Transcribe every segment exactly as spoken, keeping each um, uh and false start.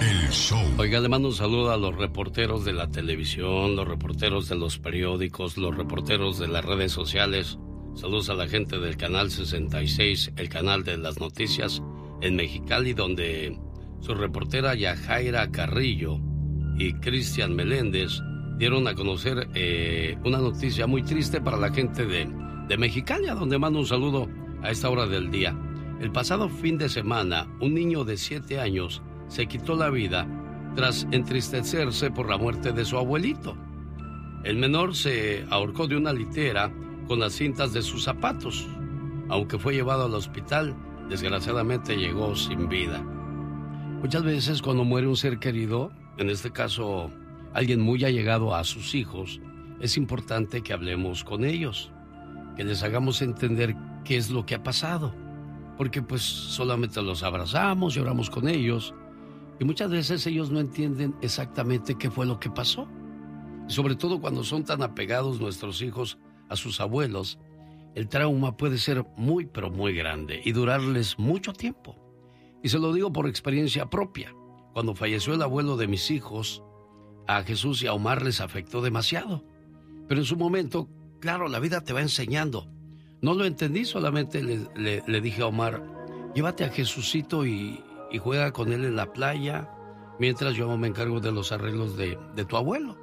El show. Oiga, le mando un saludo a los reporteros de la televisión, los reporteros de los periódicos, los reporteros de las redes sociales. Saludos a la gente del Canal sesenta y seis, el canal de las noticias en Mexicali, donde su reportera Yajaira Carrillo y Cristian Meléndez dieron a conocer eh, una noticia muy triste para la gente de, de Mexicali, a donde mando un saludo a esta hora del día. El pasado fin de semana, un niño de siete años se quitó la vida tras entristecerse por la muerte de su abuelito. El menor se ahorcó de una litera con las cintas de sus zapatos. Aunque fue llevado al hospital, desgraciadamente llegó sin vida. Muchas veces cuando muere un ser querido, en este caso alguien muy allegado a sus hijos, es importante que hablemos con ellos, que les hagamos entender qué es lo que ha pasado, porque pues solamente los abrazamos, lloramos con ellos, y muchas veces ellos no entienden exactamente qué fue lo que pasó. Y sobre todo cuando son tan apegados nuestros hijos a sus abuelos, el trauma puede ser muy pero muy grande y durarles mucho tiempo. Y se lo digo por experiencia propia. Cuando falleció el abuelo de mis hijos, a Jesús y a Omar les afectó demasiado. Pero en su momento, claro, la vida te va enseñando. No lo entendí, solamente le, le, le dije a Omar, llévate a Jesucito y, y juega con él en la playa, mientras yo me encargo de los arreglos de, de tu abuelo.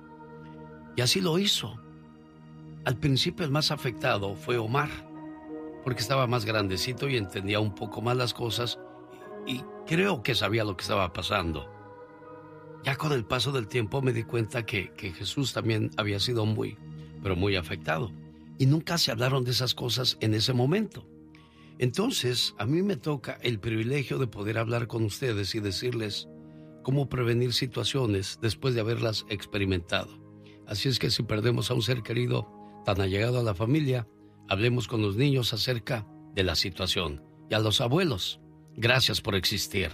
Y así lo hizo. Al principio el más afectado fue Omar, porque estaba más grandecito y entendía un poco más las cosas, y creo que sabía lo que estaba pasando. Ya con el paso del tiempo me di cuenta que, que Jesús también había sido muy, pero muy afectado. Y nunca se hablaron de esas cosas en ese momento. Entonces, a mí me toca el privilegio de poder hablar con ustedes y decirles cómo prevenir situaciones después de haberlas experimentado. Así es que si perdemos a un ser querido tan allegado a la familia, hablemos con los niños acerca de la situación. Y a los abuelos, gracias por existir.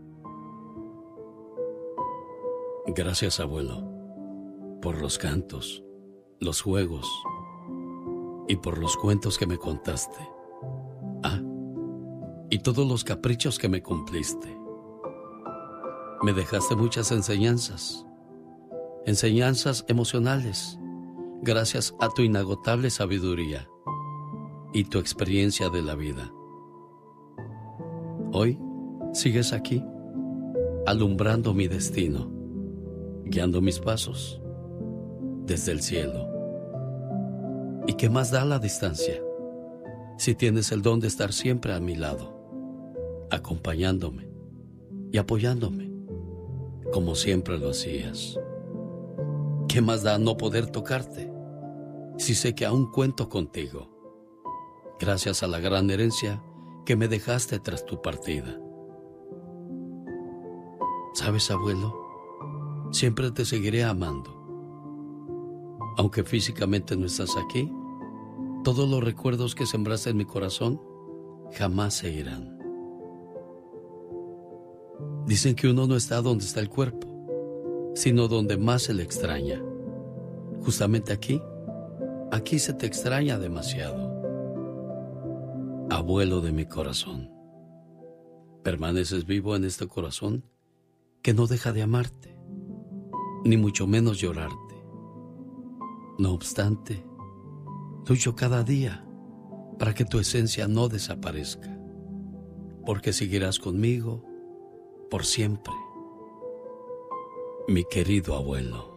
Gracias, abuelo, por los cantos, los juegos y por los cuentos que me contaste. Ah, y todos los caprichos que me cumpliste. Me dejaste muchas enseñanzas, enseñanzas emocionales, gracias a tu inagotable sabiduría y tu experiencia de la vida. Hoy sigues aquí, alumbrando mi destino, guiando mis pasos desde el cielo. ¿Y qué más da la distancia si tienes el don de estar siempre a mi lado, acompañándome y apoyándome, como siempre lo hacías? ¿Qué más da no poder tocarte si sé que aún cuento contigo, gracias a la gran herencia que me dejaste tras tu partida? ¿Sabes, abuelo? Siempre te seguiré amando. Aunque físicamente no estás aquí, todos los recuerdos que sembraste en mi corazón jamás se irán. Dicen que uno no está donde está el cuerpo, sino donde más se le extraña. Justamente aquí, aquí se te extraña demasiado. Abuelo de mi corazón, permaneces vivo en este corazón que no deja de amarte, ni mucho menos llorarte. No obstante, lucho cada día para que tu esencia no desaparezca, porque seguirás conmigo por siempre, mi querido abuelo.